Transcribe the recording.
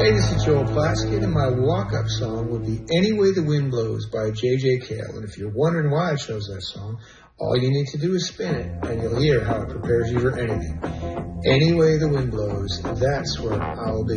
Hey, this is Joel Plaskett, and my walk-up song would be Any Way the Wind Blows by J.J. Cale. And if you're wondering why I chose that song, all you need to do is spin it, and you'll hear how it prepares you for anything. Any way the wind blows, that's where I'll be.